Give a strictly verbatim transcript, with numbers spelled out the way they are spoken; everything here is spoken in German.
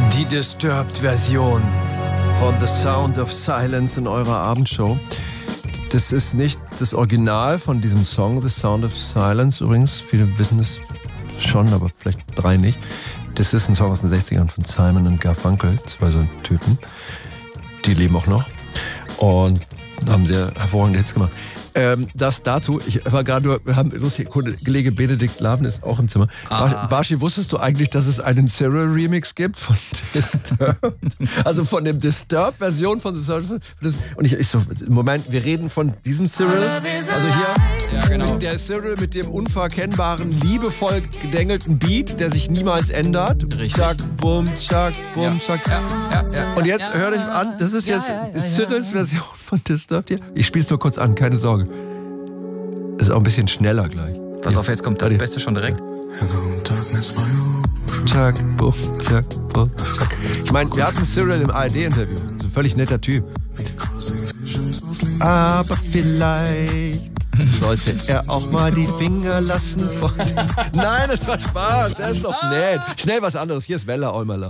Die Disturbed-Version von The Sound of Silence in eurer Abendshow. Das ist nicht das Original von diesem Song, The Sound of Silence. Übrigens, viele wissen es schon, aber vielleicht drei nicht. Das ist ein Song aus den sechzigern von Simon und Garfunkel, zwei so Typen. Die leben auch noch und haben sehr hervorragende Hits gemacht. Ähm, das dazu, ich war gerade, wir haben lustig, Kollege Benedikt Laven ist auch im Zimmer. Ah. Barschi, wusstest du eigentlich, dass es einen Cyril-Remix gibt von Disturbed? Also von dem Disturbed-Version von Disturbed. Und ich, ich so, Moment, wir reden von diesem Cyril, also hier, ja, genau. Der Cyril mit dem unverkennbaren, liebevoll gedengelten Beat, der sich niemals ändert. Richtig. Zack, bum, zack, bum, ja. zack. Ja, ja, ja. Und jetzt hör dich an, das ist jetzt ja, ja, ja, Cyrils Version von Disturbed hier. Ich spiel's nur kurz an, keine Sorge. Ist auch ein bisschen schneller gleich. Pass auf, jetzt kommt das Beste schon direkt. Zack, bumm, zack, bumm, zack. Ich meine, wir hatten Cyril im A R D-Interview. So ein völlig netter Typ. Aber vielleicht sollte er auch mal die Finger lassen von... Nein, das war Spaß, das ist doch nett. Schnell was anderes. Hier ist Welle Olmerler.